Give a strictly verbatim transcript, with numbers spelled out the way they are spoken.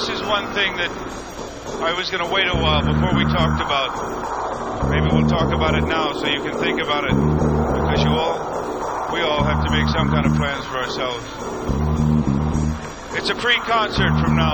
this is one thing that I was going to wait a while before we talked about. Maybe we'll talk about it now so you can think about it, because you all, we all have to make some kind of plans for ourselves. It's a pre-concert from now